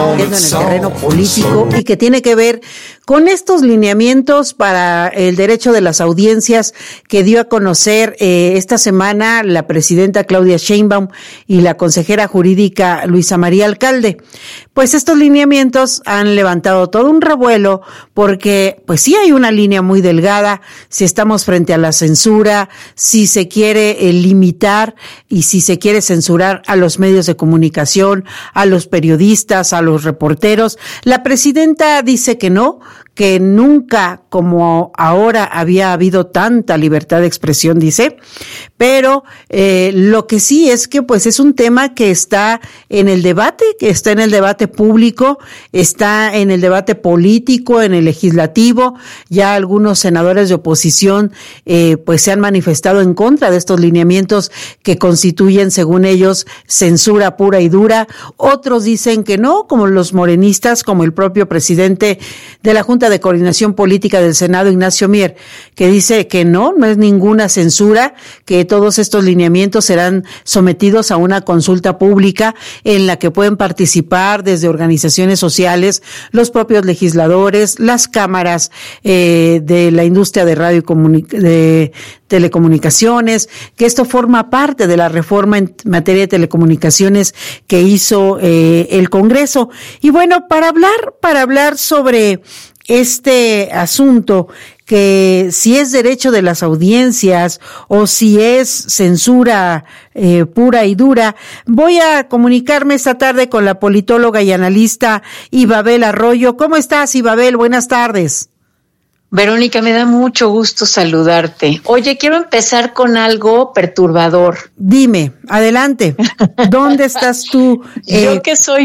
en el terreno político y que tiene que ver con estos lineamientos para el derecho de las audiencias que dio a conocer esta semana la presidenta Claudia Sheinbaum y la consejera jurídica Luisa María Alcalde. Pues estos lineamientos han levantado todo un revuelo porque pues sí hay una línea muy delgada si estamos frente a la censura, si se quiere limitar y si se quiere censurar a los medios de comunicación, a los periodistas, a los reporteros. La presidenta dice que no, que nunca como ahora había habido tanta libertad de expresión, dice, pero lo que sí es que pues es un tema que está en el debate, público, está en el debate político, en el legislativo. Ya algunos senadores de oposición pues se han manifestado en contra de estos lineamientos que constituyen, según ellos, censura pura y dura. Otros dicen que no, como los morenistas, como el propio presidente de la Junta de Coordinación Política del Senado, Ignacio Mier, que dice que no es ninguna censura, que todos estos lineamientos serán sometidos a una consulta pública en la que pueden participar desde organizaciones sociales, los propios legisladores, las cámaras de la industria de radio y de telecomunicaciones, que esto forma parte de la reforma en materia de telecomunicaciones que hizo el Congreso. Y bueno, para hablar sobre este asunto, que si es derecho de las audiencias o si es censura pura y dura, voy a comunicarme esta tarde con la politóloga y analista Ibabel Arroyo. ¿Cómo estás, Ibabel? Buenas tardes. Verónica, me da mucho gusto saludarte. Oye, quiero empezar con algo perturbador. Dime, adelante. ¿Dónde estás tú? Yo que soy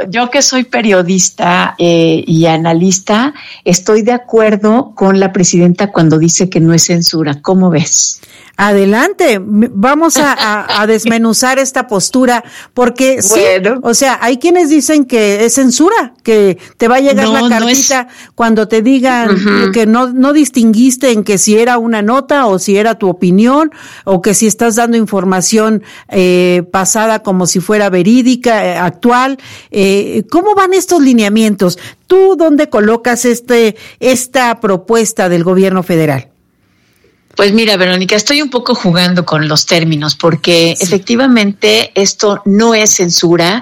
periodista y analista, estoy de acuerdo con la presidenta cuando dice que no es censura. ¿Cómo ves? Adelante, vamos a desmenuzar esta postura, porque bueno, sí, o sea, hay quienes dicen que es censura, que te va a llegar la cartita cuando te digan que no distinguiste en que si era una nota o si era tu opinión o que si estás dando información pasada como si fuera verídica, actual. ¿Cómo van estos lineamientos? ¿Tú dónde colocas esta propuesta del gobierno federal? Pues mira, Verónica, estoy un poco jugando con los términos porque efectivamente esto no es censura.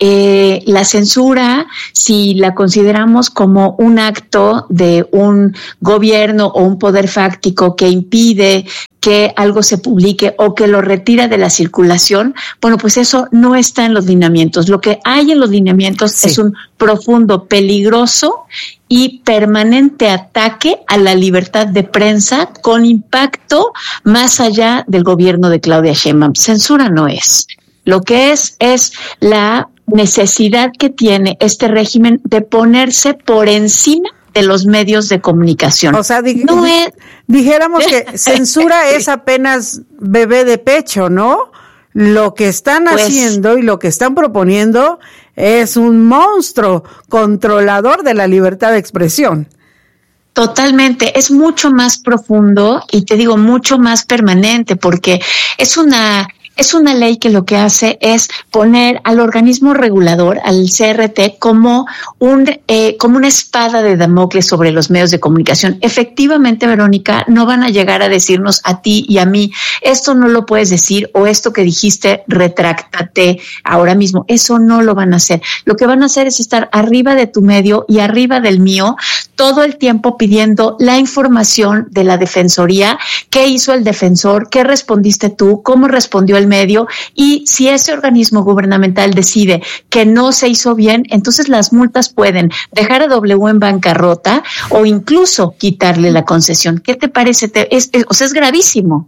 La censura, si la consideramos como un acto de un gobierno o un poder fáctico que impide que algo se publique o que lo retira de la circulación, bueno, pues eso no está en los lineamientos. Lo que hay en los lineamientos es un profundo, peligroso y permanente ataque a la libertad de prensa con impacto más allá del gobierno de Claudia Sheinbaum. Censura no es. Lo que es la necesidad que tiene este régimen de ponerse por encima de los medios de comunicación. O sea, dijéramos que censura es apenas bebé de pecho, ¿no? Lo que están haciendo y lo que están proponiendo es un monstruo controlador de la libertad de expresión. Totalmente, es mucho más profundo y te digo mucho más permanente porque es una ley que lo que hace es poner al organismo regulador, al CRT, como una espada de Damocles sobre los medios de comunicación. Efectivamente, Verónica, no van a llegar a decirnos a ti y a mí, esto no lo puedes decir o esto que dijiste, retráctate ahora mismo. Eso no lo van a hacer. Lo que van a hacer es estar arriba de tu medio y arriba del mío todo el tiempo pidiendo la información de la Defensoría, qué hizo el defensor, qué respondiste tú, cómo respondió el medio, y si ese organismo gubernamental decide que no se hizo bien, entonces las multas pueden dejar a W en bancarrota o incluso quitarle la concesión. ¿Qué te parece? Es gravísimo.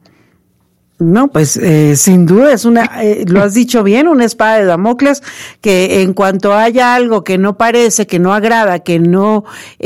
No, pues sin duda es lo has dicho bien, una espada de Damocles que en cuanto haya algo que no parece, que no agrada, que no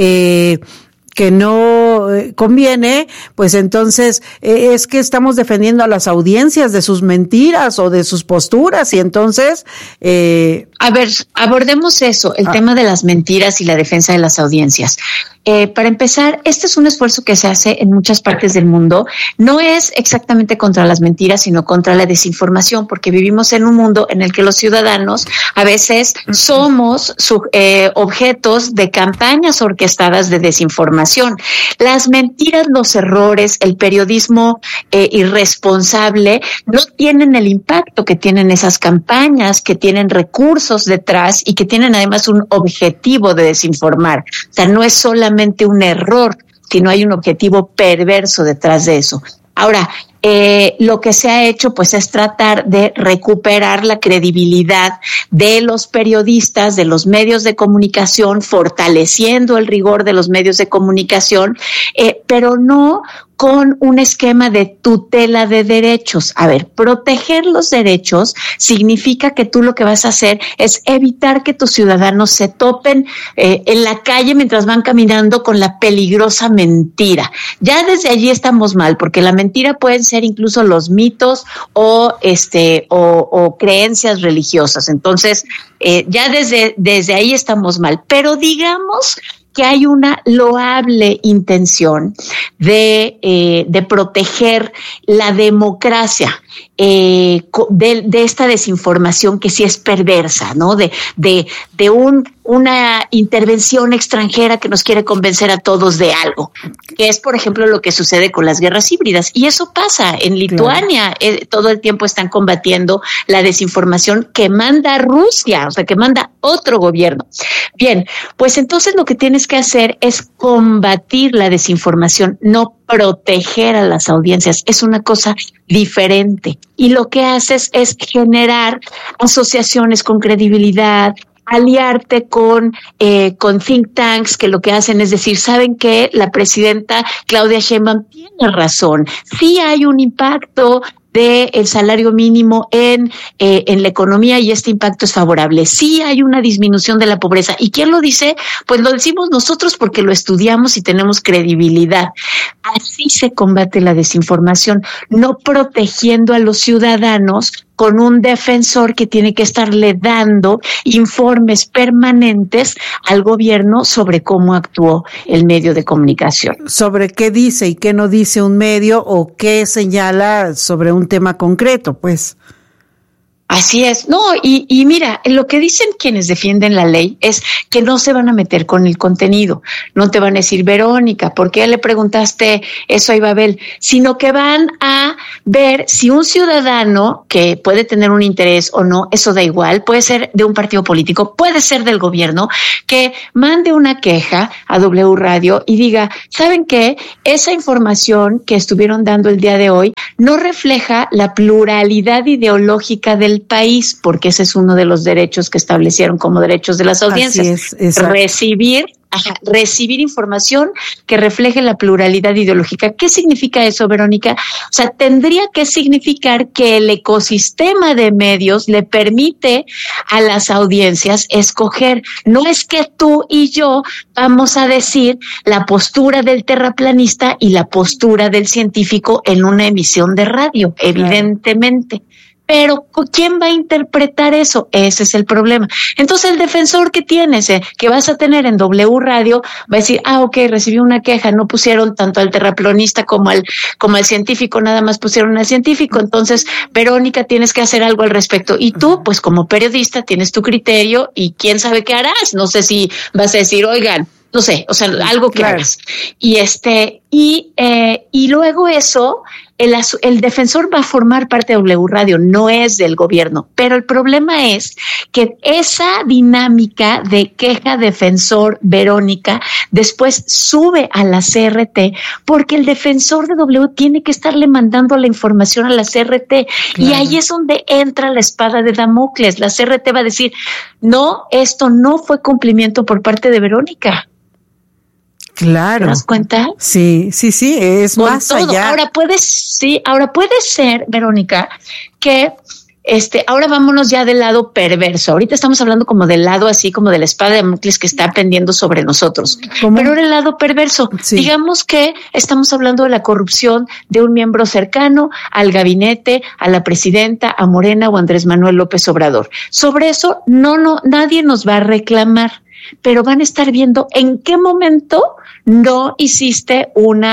conviene, pues entonces es que estamos defendiendo a las audiencias de sus mentiras o de sus posturas y entonces... A ver, abordemos eso, el tema de las mentiras y la defensa de las audiencias. Para empezar, este es un esfuerzo que se hace en muchas partes del mundo. No es exactamente contra las mentiras, sino contra la desinformación, porque vivimos en un mundo en el que los ciudadanos a veces somos objetos de campañas orquestadas de desinformación. Las mentiras, los errores, el periodismo irresponsable no tienen el impacto que tienen esas campañas, que tienen recursos detrás y que tienen además un objetivo de desinformar. O sea, no es solamente un error, sino hay un objetivo perverso detrás de eso. Ahora, lo que se ha hecho pues es tratar de recuperar la credibilidad de los periodistas, de los medios de comunicación, fortaleciendo el rigor de los medios de comunicación, pero no con un esquema de tutela de derechos. A ver, proteger los derechos significa que tú lo que vas a hacer es evitar que tus ciudadanos se topen en la calle mientras van caminando con la peligrosa mentira. Ya desde allí estamos mal, porque la mentira pueden ser incluso los mitos o creencias religiosas. Entonces, ya desde ahí estamos mal. Pero digamos que hay una loable intención de proteger la democracia de esta desinformación que sí es perversa, ¿no? Una intervención extranjera que nos quiere convencer a todos de algo, que es, por ejemplo, lo que sucede con las guerras híbridas. Y eso pasa en Lituania. Claro. Todo el tiempo están combatiendo la desinformación que manda Rusia, o sea, que manda otro gobierno. Bien, pues entonces lo que tienes que hacer es combatir la desinformación, no proteger a las audiencias. Es una cosa diferente. Y lo que haces es generar asociaciones con credibilidad, aliarte con think tanks que lo que hacen es decir, ¿saben qué? La presidenta Claudia Sheinbaum tiene razón. Sí hay un impacto del salario mínimo en la economía y este impacto es favorable. Sí hay una disminución de la pobreza. ¿Y quién lo dice? Pues lo decimos nosotros porque lo estudiamos y tenemos credibilidad. Así se combate la desinformación, no protegiendo a los ciudadanos con un defensor que tiene que estarle dando informes permanentes al gobierno sobre cómo actuó el medio de comunicación. Sobre qué dice y qué no dice un medio o qué señala sobre un tema concreto, pues. Así es. No, y mira, lo que dicen quienes defienden la ley es que no se van a meter con el contenido. No te van a decir, Verónica, ¿por qué le preguntaste eso a Ibabel? Sino que van a ver si un ciudadano que puede tener un interés o no, eso da igual, puede ser de un partido político, puede ser del gobierno, que mande una queja a W Radio y diga, ¿saben qué? Esa información que estuvieron dando el día de hoy no refleja la pluralidad ideológica del país, porque ese es uno de los derechos que establecieron como derechos de las audiencias. Recibir información que refleje la pluralidad ideológica. ¿Qué significa eso, Verónica? O sea, tendría que significar que el ecosistema de medios le permite a las audiencias escoger. No es que tú y yo vamos a decir la postura del terraplanista y la postura del científico en una emisión de radio, evidentemente. Pero ¿quién va a interpretar eso? Ese es el problema. Entonces el defensor que tienes, que vas a tener en W Radio, va a decir, ok, recibí una queja, no pusieron tanto al terraplanista como al científico, nada más pusieron al científico. Entonces, Verónica, tienes que hacer algo al respecto. Y tú, pues como periodista, tienes tu criterio y quién sabe qué harás. No sé si vas a decir, oigan, no sé, o sea, algo que hagas. Y luego eso, el defensor va a formar parte de W Radio, no es del gobierno, pero el problema es que esa dinámica de queja defensor, Verónica, después sube a la CRT porque el defensor de W tiene que estarle mandando la información a la CRT. Claro. Y ahí es donde entra la espada de Damocles. La CRT va a decir, no, esto no fue cumplimiento por parte de Verónica. Claro. ¿Te das cuenta? Sí, es con más todo. Allá. Ahora puede ser, Verónica, que ahora vámonos ya del lado perverso. Ahorita estamos hablando como del lado así, como de la espada de Damocles que está pendiendo sobre nosotros. ¿Cómo? Pero ahora el lado perverso. Sí. Digamos que estamos hablando de la corrupción de un miembro cercano al gabinete, a la presidenta, a Morena o Andrés Manuel López Obrador. Sobre eso nadie nos va a reclamar. pero van a estar viendo en qué momento no hiciste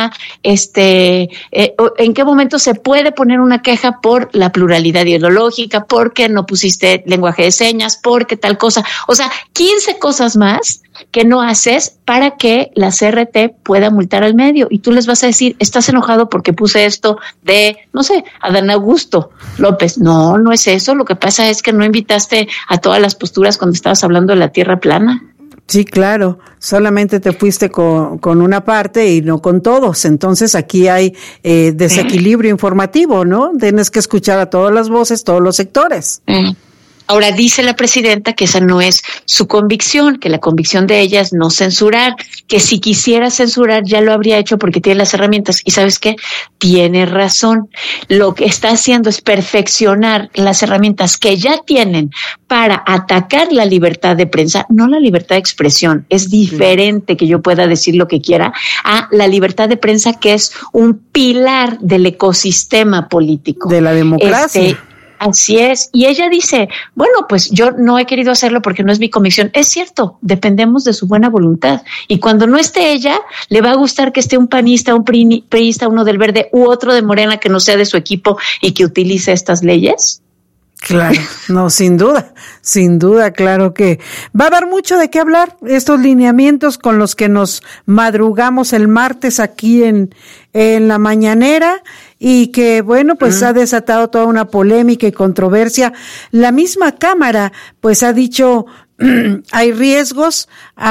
en qué momento se puede poner una queja por la pluralidad ideológica, porque no pusiste lenguaje de señas, porque tal cosa. O sea, 15 cosas más que no haces para que la CRT pueda multar al medio. Y tú les vas a decir, estás enojado porque puse esto de, no sé, Adán Augusto López. No, no es eso. Lo que pasa es que no invitaste a todas las posturas cuando estabas hablando de la tierra plana. Sí, claro, solamente te fuiste con una parte y no con todos. Entonces aquí hay desequilibrio informativo, ¿no? Tienes que escuchar a todas las voces, todos los sectores. Ahora dice la presidenta que esa no es su convicción, que la convicción de ella es no censurar, que si quisiera censurar ya lo habría hecho porque tiene las herramientas. ¿Y sabes qué? Tiene razón. Lo que está haciendo es perfeccionar las herramientas que ya tienen para atacar la libertad de prensa, no la libertad de expresión. Es diferente que yo pueda decir lo que quiera a la libertad de prensa, que es un pilar del ecosistema político. De la democracia. Así es. Y ella dice, bueno, pues yo no he querido hacerlo porque no es mi convicción. Es cierto, dependemos de su buena voluntad. Y cuando no esté ella, le va a gustar que esté un panista, un priista, uno del Verde u otro de Morena que no sea de su equipo y que utilice estas leyes. Claro, no, sin duda, claro que va a dar mucho de qué hablar, estos lineamientos con los que nos madrugamos el martes aquí en la mañanera y que, bueno, pues ha desatado toda una polémica y controversia. La misma Cámara, pues ha dicho, hay riesgos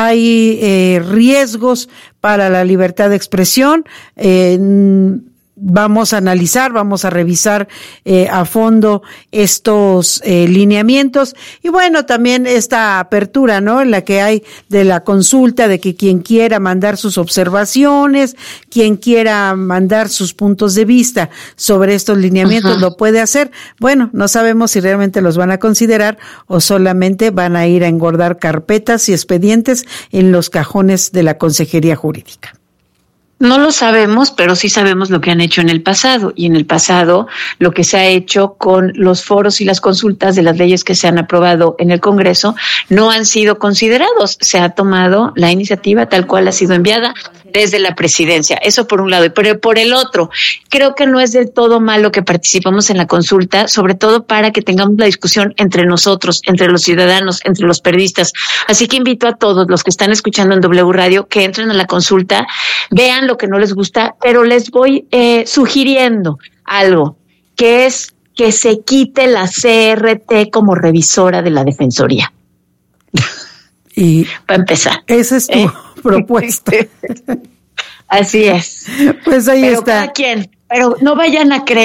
para la libertad de expresión, vamos a analizar, vamos a revisar a fondo estos lineamientos y bueno, también esta apertura, ¿no? En la que hay de la consulta, de que quien quiera mandar sus observaciones, quien quiera mandar sus puntos de vista sobre estos lineamientos lo puede hacer. Bueno, no sabemos si realmente los van a considerar o solamente van a ir a engordar carpetas y expedientes en los cajones de la Consejería Jurídica. No lo sabemos, pero sí sabemos lo que han hecho en el pasado. Y en el pasado, lo que se ha hecho con los foros y las consultas de las leyes que se han aprobado en el Congreso no han sido considerados. Se ha tomado la iniciativa tal cual ha sido enviada desde la presidencia. Eso por un lado. Pero por el otro, creo que no es del todo malo que participemos en la consulta, sobre todo para que tengamos la discusión entre nosotros, entre los ciudadanos, entre los periodistas. Así que invito a todos los que están escuchando en W Radio que entren a la consulta, vean lo que no les gusta, pero les voy sugiriendo algo, que es que se quite la CRT como revisora de la Defensoría. Y para empezar. Esa es tu propuesta. Así es. Pues ahí pero está. Cada quien, pero no vayan a creer